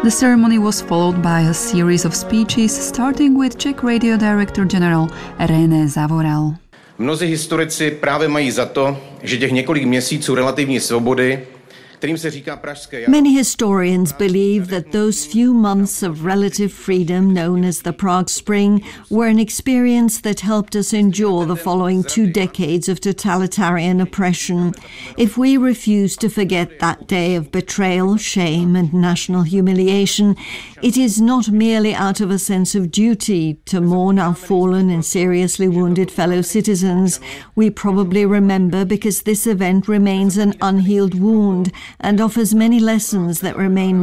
The ceremony was followed by a series of speeches, starting with Czech Radio Director General René Zavoral. Mnozí historici právě mají za to, že těch několik měsíců relativní svobody, kterým se říká Pražské jaro. Many historians believe that those few months of relative freedom known as the Prague Spring were an experience that helped us endure the following 2 decades of totalitarian oppression. If we refuse to forget that day of betrayal, shame and national humiliation, it is not merely out of a sense of duty to mourn our fallen and seriously wounded fellow citizens. We probably remember because this event remains an unhealed wound and offers many lessons that remain